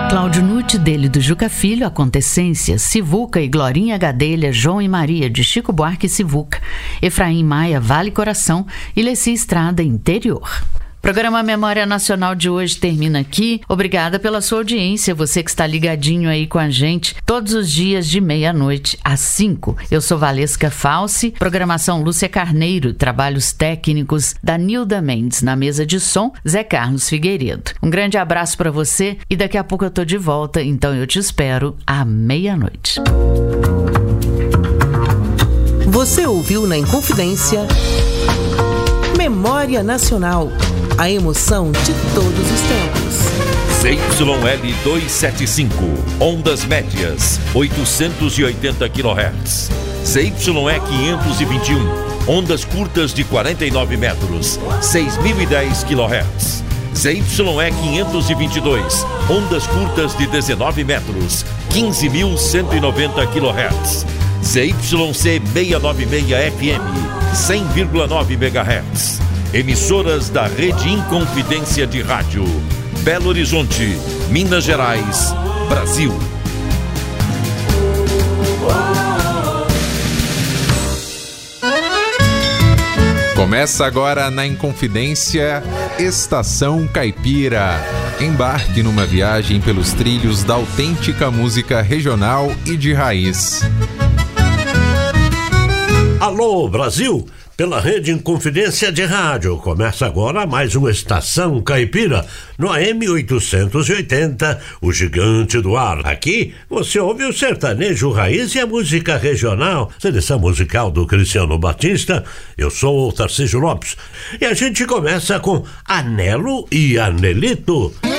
Cláudio Nutti, dele do Juca Filho, Acontecência, Sivuca e Glorinha Gadelha, João e Maria, de Chico Buarque e Sivuca, Efraim Maia, Vale Coração e Leci Estrada, Interior. Programa Memória Nacional de hoje termina aqui. Obrigada pela sua audiência, você que está ligadinho aí com a gente todos os dias de meia-noite às 5. Eu sou Valesca Falsi, programação Lúcia Carneiro, trabalhos técnicos da Nilda Mendes, na mesa de som Zé Carlos Figueiredo. Um grande abraço para você e daqui a pouco eu tô de volta, então eu te espero à meia-noite. Você ouviu na Inconfidência Memória Nacional, a emoção de todos os tempos. ZYL 275, ondas médias, 880 kHz. ZYE 521, ondas curtas de 49 metros, 6.010 kHz. ZYE 522, ondas curtas de 19 metros, 15.190 kHz. ZYC 696 FM, 100,9 MHz. Emissoras da Rede Inconfidência de Rádio. Belo Horizonte, Minas Gerais, Brasil. Começa agora na Inconfidência, Estação Caipira. Embarque numa viagem pelos trilhos da autêntica música regional e de raiz. Alô, Brasil! Pela Rede Inconfidência de Rádio, começa agora mais uma Estação Caipira, no AM 880, o gigante do ar. Aqui você ouve o sertanejo raiz e a música regional, seleção musical do Cristiano Batista. Eu sou o Tarcísio Lopes e a gente começa com Anelo e Anelito.